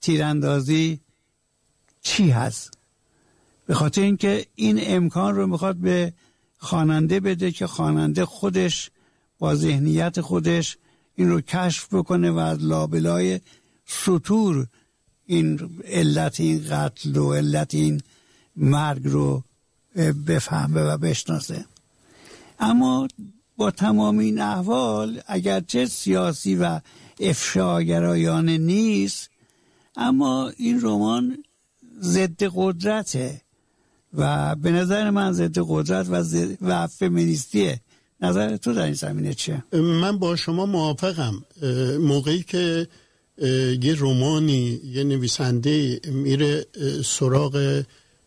تیراندازی چی هست. به خاطر اینکه این امکان رو میخواد به خواننده بده که خواننده خودش با ذهنیت خودش این رو کشف بکنه و از لابلای سطور این علت این قتل و علت این مرگ رو بفهمه و بشناسه. اما با تمام این احوال اگرچه سیاسی و افشاگرایانه نیست، اما این رمان ضد قدرته و به نظر من ضد قدرت و فمینیستیه. نظر تو در این زمینه چیه؟ من با شما موافقم. موقعی که یه رمانی یه نویسنده میره سراغ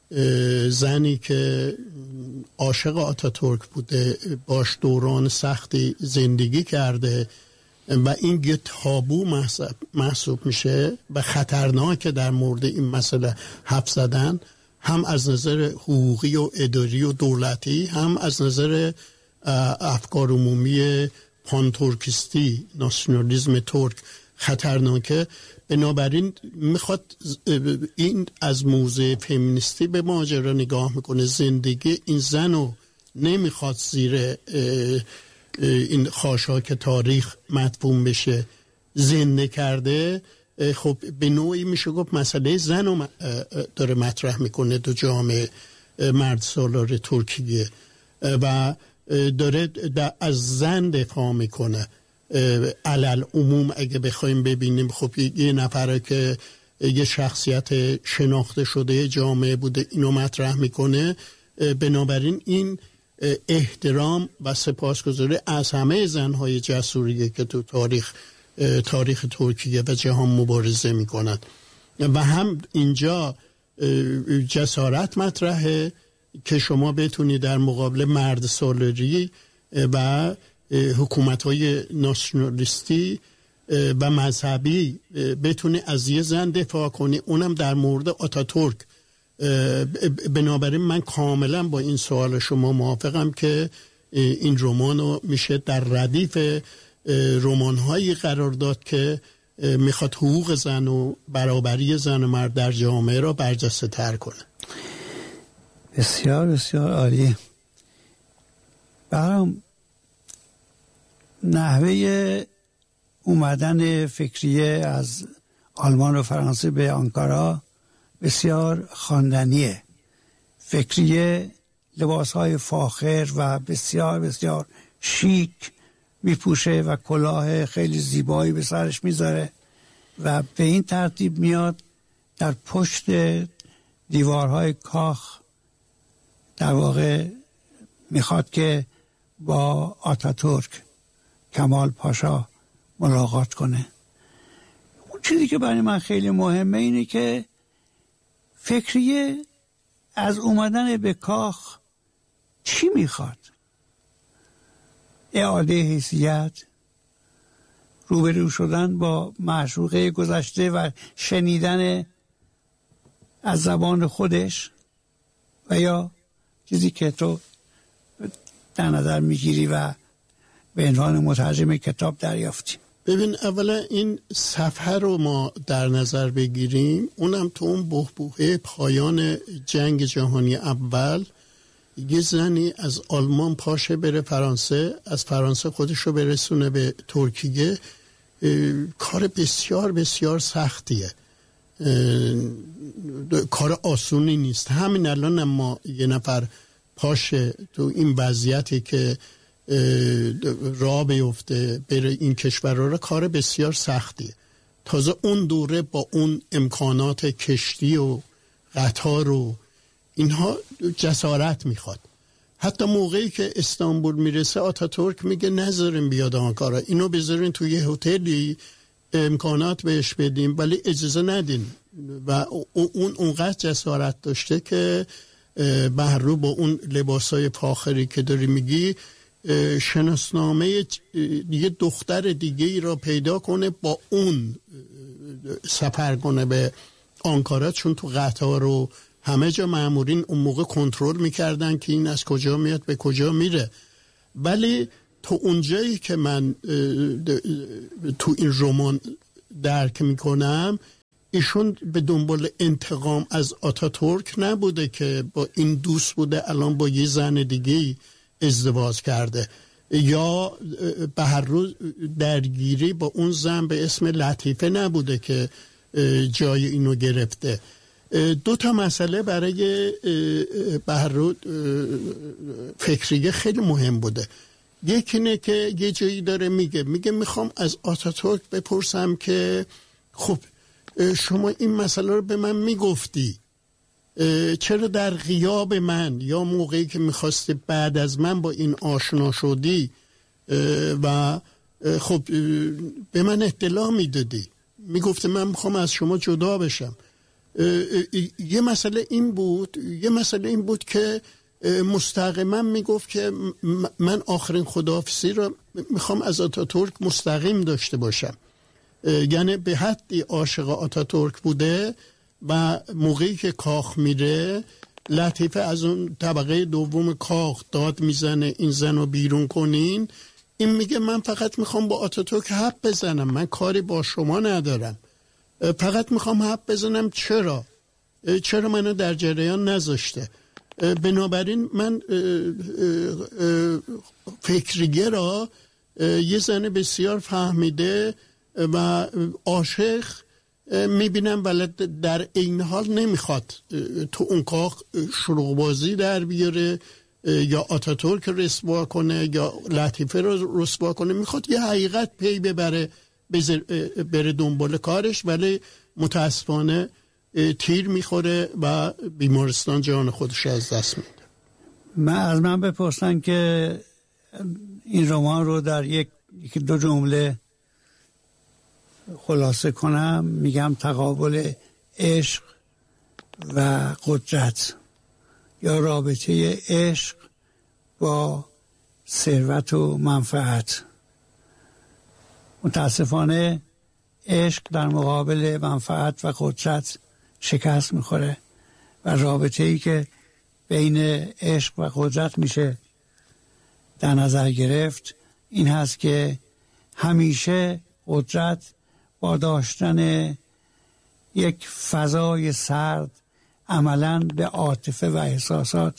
زنی که عاشق آتاتورک بوده، باش دوران سختی زندگی کرده و این یه تابو محسوب میشه و خطرناکه در مورد این مسئله حرف زدن، هم از نظر حقوقی و اداری و دولتی، هم از نظر افکار عمومی پانتورکیستی، ناسیونالیسم ترک خطرناکه. بنابراین میخواد این از موضع فمینیستی به ماجرا نگاه میکنه. زندگی این زنو نمیخواد زیر این خاشاک تاریخ مدفون بشه، زنده کرده. خب به نوعی میشه گفت مسئله زنو داره مطرح میکنه تو جامعه مرد سالار ترکیه و داره از زن دفاع میکنه. علل عموم اگه بخوایم ببینیم، خب یه نفره که یه شخصیت شناخته شده جامعه بوده اینو مطرح میکنه. بنابراین این احترام و سپاسگزاری از همه زنهای جسوریه که تو تاریخ ترکیه و جهان مبارزه میکنن و هم اینجا جسارت مطرحه که شما بتونی در مقابل مرد سالاری و حکومت‌های ناسیونالیستی و مذهبی بتونی از یه زن دفاع کنی، اونم در مورد آتاتورک. بنابراین من کاملا با این سوال شما موافقم که این رمانو میشه در ردیف رمان‌هایی قرار داد که میخواد حقوق زن و برابری زن و مرد در جامعه را برجسته تر کنه. بسیار بسیار عالی. برام نحوه اومدن فکریه از آلمان و فرانسه به آنکارا بسیار خواندنیه. فکریه لباسهای فاخر و بسیار بسیار شیک میپوشه و کلاه خیلی زیبایی به سرش میذاره و به این ترتیب میاد در پشت دیوارهای کاخ در واقع میخواد که با آتاتورک کمال پاشا ملاقات کنه. اون چیزی که برای من خیلی مهمه اینه که فکریه از اومدن به کاخ چی میخواد؟ اعاده حیثیت، روبرو شدن با معشوقه گذشته و شنیدن از زبان خودش، و یا چیزی که تو در نظر میگیری و به عنوان مترجم کتاب دریافتی؟ ببین، اولا این صفحه رو ما در نظر بگیریم، اونم تو اون بحبوحه پایان جنگ جهانی اول، یه زنی از آلمان پاشه بره فرانسه، از فرانسه خودش رو برسونه به ترکیه. کار بسیار بسیار سختیه، کار آسونی نیست. همین الان ما یه نفر پاشه تو این وضعیتی که راه بیفته بره این کشورها را، کار بسیار سختیه. تازه اون دوره با اون امکانات کشتی و قطار و اینها جسارت میخواد. حتی موقعی که استانبول میرسه آتاتورک میگه نذاریم بیاد آنکارا، اینو بذارین توی یه هتلی امکانات بهش بدیم ولی اجازه ندین. و اونقدر جسارت داشته که بهرو با اون لباسای فاخری که داری میگی شناسنامه یه دختر دیگه ای را پیدا کنه با اون سفر کنه به آنکارا، چون تو قطار و همه جا مامورین اون موقع کنترل میکردن که این از کجا میاد به کجا میره. ولی تو اونجایی که من تو این رمان درک میکنم ایشون به دنبال انتقام از آتاتورک نبوده که با این دوست بوده الان با یه زن دیگه ازدواج کرده، یا به هر روز درگیری با اون زن به اسم لطیفه نبوده که جای اینو گرفته. دو تا مسئله برای به هر روز فکریه خیلی مهم بوده. یکی اینه که یه جایی داره میگه میخوام از آتاتورک بپرسم که خب شما این مسئله رو به من میگفتی، چرا در غیاب من یا موقعی که میخواستی بعد از من با این آشنا شدی و خب به من اطلاع میدادی، میگفتی من میخوام از شما جدا بشم. یه مسئله این بود که مستقیما میگفت که من آخرین خداحافظی رو میخوام از آتاتورک مستقیم داشته باشم. یعنی به حدی عاشق آتاتورک بوده و موقعی که کاخ میره لطیفه از اون طبقه دوم کاخ داد میزنه این زن رو بیرون کنین، این میگه من فقط میخوام با آتاتورک حرف بزنم، من کاری با شما ندارم، فقط میخوام حرف بزنم چرا منو در جریان نذاشته. بنابراین من فکریه را یه زن بسیار فهمیده و عاشق میبینم، ولی در این حال نمیخواد تو اون کاخ شروع بازی در بیاره یا آتاتورک رسوا کنه یا لطیفه رو رسوا کنه، میخواد یه حقیقت پی ببره بره دنبال کارش، ولی متاسفانه تیر میخوره و بیمارستان جان خودش از دست میده. از من بپرسن که این رمان رو در یک دو جمله خلاصه کنم، میگم تقابل عشق و قدرت یا رابطه عشق با ثروت و منفعت. متاسفانه عشق در مقابل منفعت و قدرت شکست میخوره و رابطه‌ای که بین عشق و قدرت میشه در نظر گرفت این هست که همیشه قدرت با داشتن یک فضای سرد عملاً به عاطفه و احساسات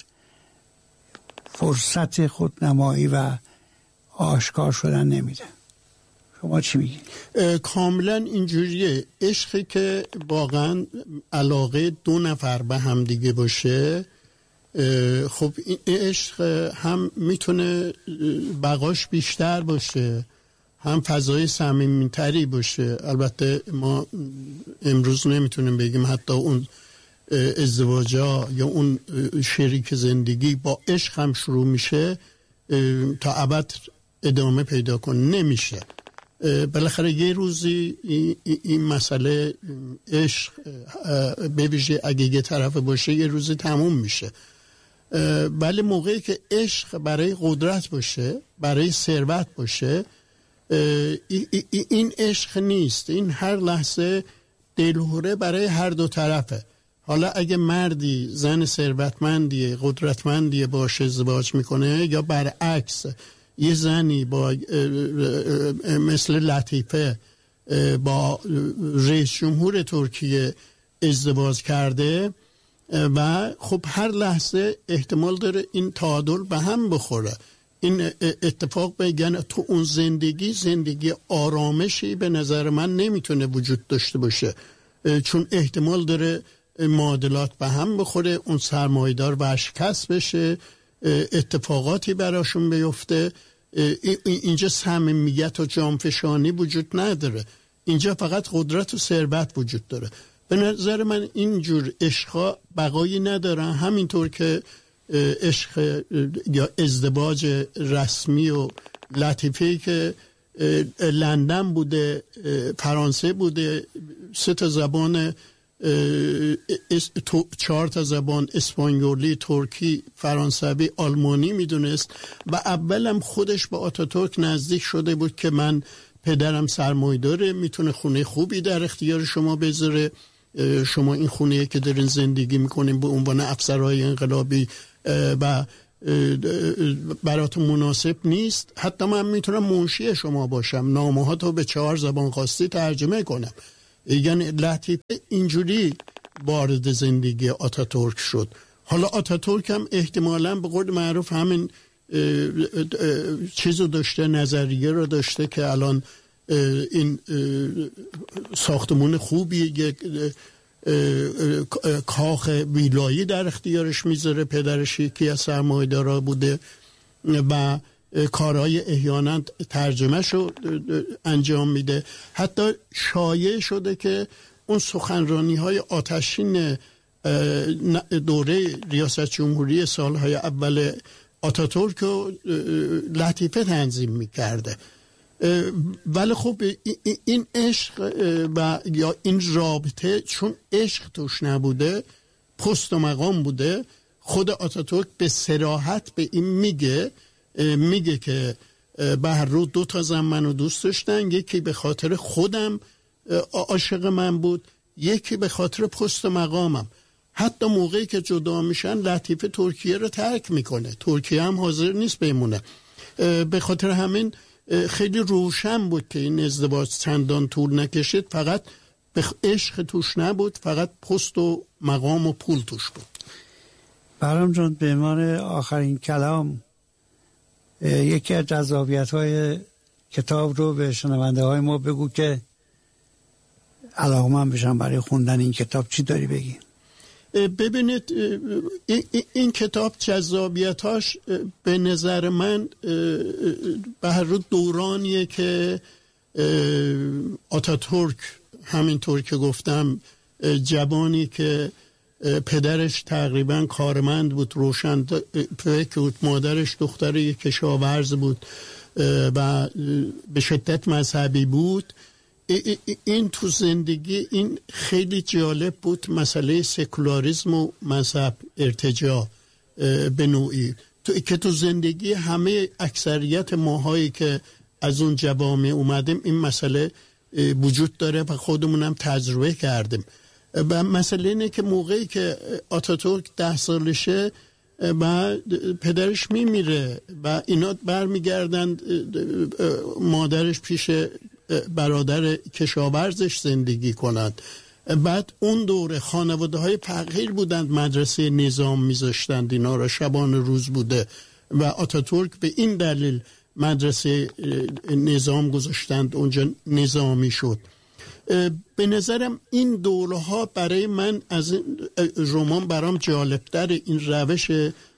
فرصت خودنمایی و آشکار شدن نمیده. شما چی میگی؟ کاملا اینجوریه. عشقی که واقعا علاقه دو نفر به هم دیگه باشه، خب این عشق هم میتونه بقاش بیشتر باشه، هم فضای صمیمیتری باشه. البته ما امروز نمیتونیم بگیم حتی اون ازدواجا یا اون شریک زندگی با عشق هم شروع میشه تا ابد ادامه پیدا کنه، نمیشه. بالاخره یه روزی این مسئله عشق به ویژه اگه یه طرف باشه یه روزی تموم میشه. ولی موقعی که عشق برای قدرت باشه، برای ثروت باشه، این عشق نیست، این هر لحظه دلهوره برای هر دو طرفه. حالا اگه مردی زن ثروتمندی قدرتمندی باشه ازدواج میکنه، یا برعکس یه زنی با مثل لطیفه با رئیس جمهور ترکیه ازدواج کرده و خب هر لحظه احتمال داره این تعادل به هم بخوره. این اتفاق بگن تو اون زندگی آرامشی به نظر من نمیتونه وجود داشته باشه، چون احتمال داره معادلات به هم بخوره، اون سرمایه‌دار ورشکست بشه، اتفاقاتی براشون بیفته. اینجا صمیمیت و جانفشانی وجود نداره، اینجا فقط قدرت و ثروت وجود داره. به نظر من اینجور عشقا بقایی ندارن. همینطور که عشق یا ازدواج رسمی و لطیفه‌ای که لندن بوده، فرانسه بوده، 3 زبان 4 زبان اسپانیولی، ترکی، فرانسوی، آلمانی میدونست و اولم خودش با آتاتورک نزدیک شده بود که من پدرم سرمایه‌داره، میتونه خونه خوبی در اختیار شما بذاره، شما این خونه‌ای که دارین زندگی میکنین به عنوان افسرهای انقلابی و براتون مناسب نیست، حتی من میتونم منشی شما باشم، نامه‌هاتو به 4 زبان خواستی ترجمه کنم. یعنی لطیفه اینجوری وارد زندگی آتاتورک شد. حالا آتاتورک هم احتمالاً به قول معروف همین چیزو داشته، نظریه رو داشته که الان این ساختمون خوبی، یک کاخ ویلایی در اختیارش میذاره، پدرش یکی از سرمایه‌دارا بوده و کارهای احیانا ترجمهشو انجام میده. حتی شایع شده که اون سخنرانی های آتشین دوره ریاست جمهوری سالهای اول آتاتورک رو لطیفه تنظیم میکرده. ولی خب این عشق و یا این رابطه چون عشق توش نبوده، پست و مقام بوده، خود آتاتورک به صراحت به این میگه که به هر رو 2 زن منو دوست داشتن، یکی به خاطر خودم عاشق من بود، یکی به خاطر پست و مقامم. حتی موقعی که جدا میشن لطیفه ترکیه رو ترک میکنه، ترکیه هم حاضر نیست بمونه. به خاطر همین خیلی روشن بود که این ازدواج چندان طول نکشید، فقط عشق توش نبود، فقط پست و مقام و پول توش بود. برام جان به عنوان آخرین کلام یکی از جذابیت‌های کتاب رو به شنونده های ما بگو که علاقه‌مند بشن برای خوندن این کتاب. چی داری بگی؟ ببینید این کتاب جذابیتاش به نظر من به هر رو دورانیه که آتاتورک، همینطور که گفتم، جوانی که پدرش تقریبا کارمند بود، روشن فکر بود، مادرش دختر یک کشاورز بود و به شدت مذهبی بود. این تو زندگی این خیلی جالب بود، مسئله سکولاریسم و مذهب ارتجاع به نوعی که تو زندگی همه اکثریت ماهایی که از اون جوامع اومدیم این مسئله وجود داره و خودمونم تجربه کردیم. و مسئله اینه که موقعی که آتاتورک 10 سالشه و پدرش میمیره و اینا برمیگردن، مادرش پیش برادر کشاورزش زندگی کنند. بعد اون دوره خانواده های فقیر بودند، مدرسه نظام میذاشتند اینا را، شبانه روز بوده و آتاتورک به این دلیل مدرسه نظام گذاشتند، اونجا نظامی شد. به نظرم این دوره ها برای من از این رمان برام جالبتر، این روش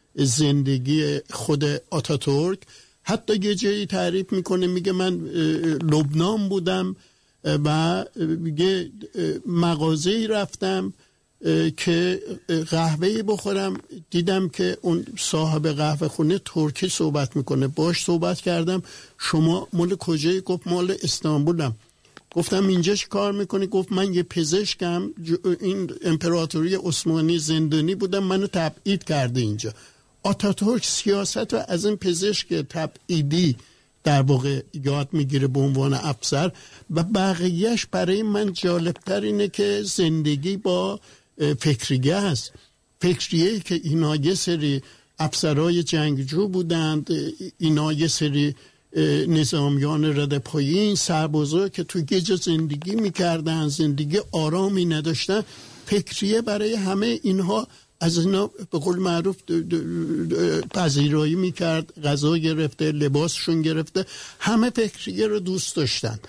زندگی خود آتاتورک. حتی یه جایی تعریف میکنه، میگه من لبنان بودم و میگه مغازه‌ای رفتم که قهوه‌ای بخورم، دیدم که اون صاحب قهوه خونه ترکی صحبت میکنه، باش صحبت کردم، شما مال کجایی؟ گفت مال استانبولم. گفتم اینجا چی کار میکنی؟ گفت من یه پزشکم، این امپراتوری عثمانی زندانی بودم، منو تبعید کرده اینجا. آتاتورک سیاست رو از این پزشک تبعیدی در واقع یاد میگیره به عنوان افسر و بقیهش برای من جالبتر اینه که زندگی با فکریه است. فکریه که اینا یه سری افسرهای جنگجو بودند، اینا یه سری نظامیان رده پایین، سربازا که توی یه جا زندگی میکردن، زندگی آرامی نداشتن. فکریه برای همه اینها از اینا به قول معروف پذیرایی میکرد، غذا گرفته، لباسشون گرفته، همه فکریه رو دوست داشتن.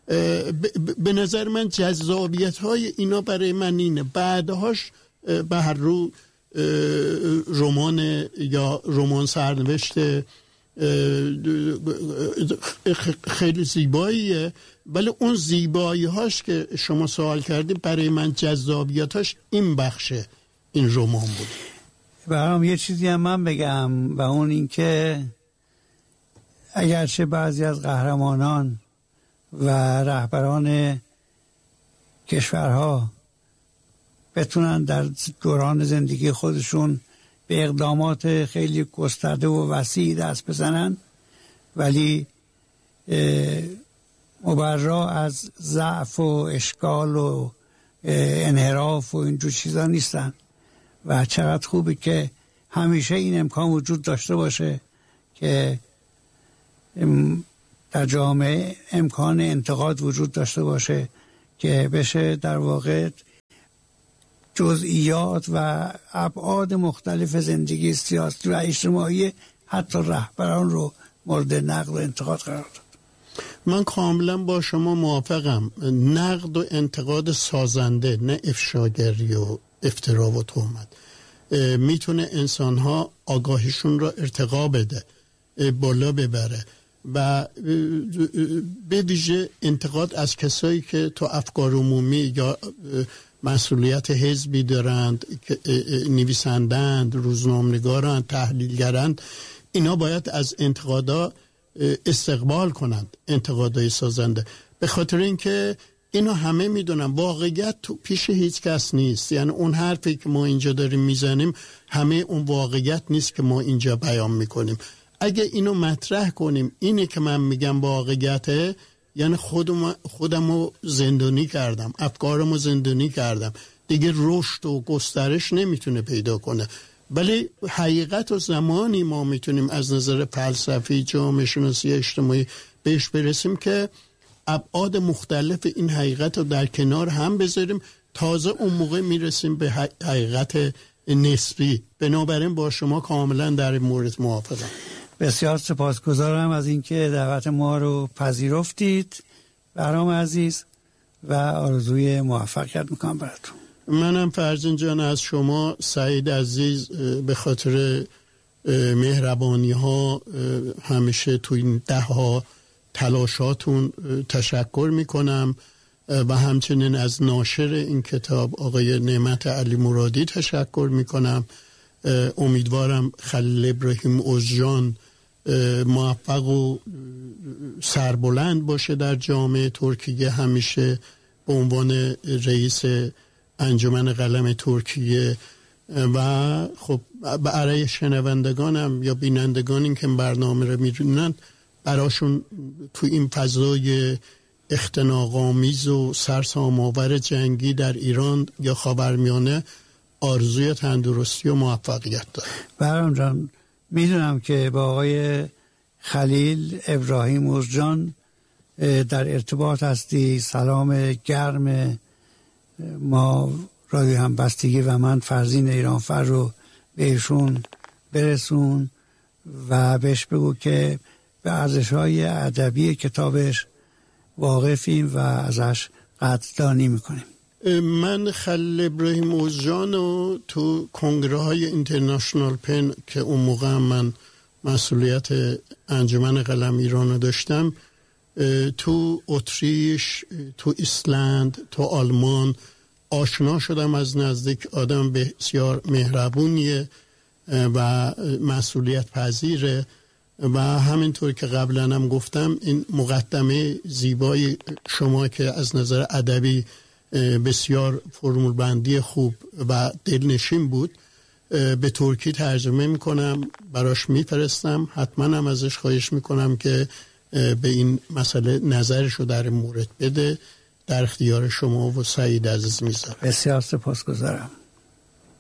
به نظر من جذابیت های اینا برای من اینه. بعدهاش به هر رو رمان یا رمان سرنوشت خیلی زیباییه، ولی اون زیبایی هاش که شما سوال کردی برای من جذابیتاش این بخشه این رمان بود. برام یه چیزی هم من بگم و اون این که اگرچه بعضی از قهرمانان و رهبران کشورها بتونن در دوران زندگی خودشون به اقدامات خیلی گسترده و وسیع دست بزنن، ولی مبرا از ضعف و اشکال و انحراف و اینجور چیزا نیستن. و چقدر خوبه که همیشه این امکان وجود داشته باشه که در جامعه امکان انتقاد وجود داشته باشه که بشه در واقع جزئیات و ابعاد مختلف زندگی سیاسی و اجتماعی حتی رهبران رو مورد نقد و انتقاد قرار داد. من کاملا با شما موافقم. نقد و انتقاد سازنده، نه افشاگری و افترا و تهمت، میتونه انسانها آگاهیشون را ارتقا بده، بالا ببره. و به ویژه انتقاد از کسایی که تو افکار عمومی یا مسئولیت حزبی دارند، نویسندند، روزنامه‌نگارند، تحلیلگرند، اینا باید از انتقادا استقبال کنند، انتقادای سازنده. به خاطر اینکه اینو همه میدونن واقعیت تو پیش هیچ کس نیست. یعنی اون حرفی که ما اینجا داریم میزنیم همه اون واقعیت نیست که ما اینجا بیان میکنیم. اگه اینو مطرح کنیم، اینه که من میگم واقعیته، یعنی خودمو زندانی کردم، افکارمو زندانی کردم، دیگه رشد و گسترش نمیتونه پیدا کنه. ولی حقیقت و زمانی ما میتونیم از نظر فلسفی، جامعه شناسی اجتماعی بهش برسیم که ابعاد مختلف این حقیقت رو در کنار هم بذاریم، تازه اون موقع میرسیم به حقیقت نسبی. بنابراین با شما کاملا در این مورد موافقم. بسیار سپاسگزارم از اینکه دعوت ما رو پذیرفتید برام عزیز و آرزوی موفقیت میکنم براتون. منم فرزین جان از شما سعید عزیز به خاطر مهربانی ها همیشه تو این دهها تلاشاتون تشکر میکنم و همچنین از ناشر این کتاب آقای نعمت علی مرادی تشکر میکنم. امیدوارم خلیل ابراهیم اوزجان موفق و سربلند باشه در جامعه ترکیه، همیشه به عنوان رئیس انجمن قلم ترکیه. و خب برای شنوندگانم یا بینندگانی که برنامه رو می‌بینن، براشون تو این فضای اختناق‌آمیز و سرسام‌آور جنگی در ایران یا خاورمیانه آرزوی تندرستی و موفقیت دارم. برام جان، میدونم که با آقای خلیل ابراهیم اوزجان در ارتباط هستی. سلام گرم ما رادیو همبستگی و من فرزین ایرانفر رو بهشون برسون و بهش بگو که به ارزش‌های ادبی کتابش واقفیم و ازش قدردانی میکنیم. من خلیل ابراهیم اوزجان رو تو کنگره های اینترنشنال پن که اون موقع من مسئولیت انجمن قلم ایران رو داشتم، تو اتریش، تو ایسلند، تو آلمان آشنا شدم از نزدیک. آدم بسیار مهربونیه و مسئولیت پذیره و همینطور که قبلا هم گفتم، این مقدمه زیبای شما که از نظر ادبی بسیار فرمول بندی خوب و دلنشین بود، به ترکی ترجمه میکنم، براش میفرستم. حتما هم ازش خواهش میکنم که به این مسئله نظرشو در این مورد بده. در اختیار شما و سعید عزیز میذارم. بسیار سپاسگزارم.